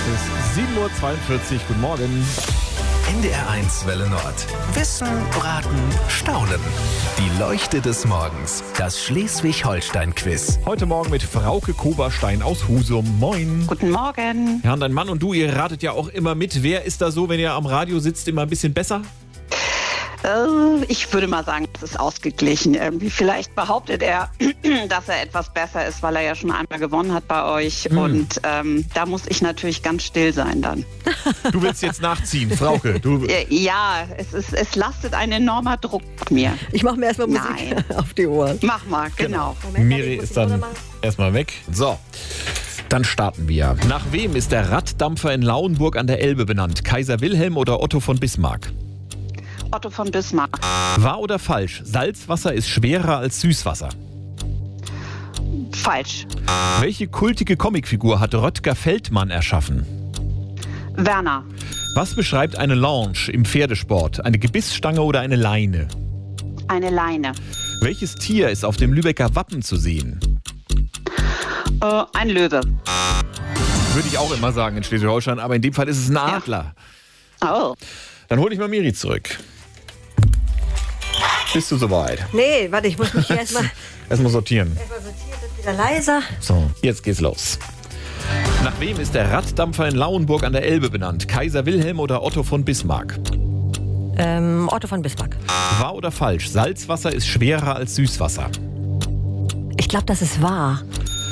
Es ist 7.42 Uhr. Guten Morgen. NDR1 Welle Nord. Wissen, Raten, Staunen. Die Leuchte des Morgens. Das Schleswig-Holstein-Quiz. Heute Morgen mit Frauke Koberstein aus Husum. Moin. Guten Morgen. Ja, und dein Mann und du, ihr ratet ja auch immer mit. Wer ist da so, wenn ihr am Radio sitzt, immer ein bisschen besser? Ich würde mal sagen, es ist ausgeglichen. Irgendwie vielleicht behauptet er, dass er etwas besser ist, weil er ja schon einmal gewonnen hat bei euch. Und da muss ich natürlich ganz still sein dann. Du willst jetzt nachziehen, Frauke. Ja, es lastet ein enormer Druck auf mir. Ich mache mir erstmal Musik auf die Ohren. Mach mal, genau. Miri ist dann erstmal weg. So, dann starten wir. Nach wem ist der Raddampfer in Lauenburg an der Elbe benannt? Kaiser Wilhelm oder Otto von Bismarck? Otto von Bismarck. Wahr oder falsch? Salzwasser ist schwerer als Süßwasser. Falsch. Welche kultige Comicfigur hat Rötger Feldmann erschaffen? Werner. Was beschreibt eine Longe im Pferdesport? Eine Gebissstange oder eine Leine? Eine Leine. Welches Tier ist auf dem Lübecker Wappen zu sehen? Ein Löwe. Würde ich auch immer sagen in Schleswig-Holstein, aber in dem Fall ist es ein Adler. Oh. Dann hole ich mal Miri zurück. Bist du soweit? Nee, warte, ich muss mich hier erstmal sortieren. sortieren, wird wieder leiser. So, jetzt geht's los. Nach wem ist der Raddampfer in Lauenburg an der Elbe benannt? Kaiser Wilhelm oder Otto von Bismarck? Otto von Bismarck. Wahr oder falsch? Salzwasser ist schwerer als Süßwasser. Ich glaube, das ist wahr.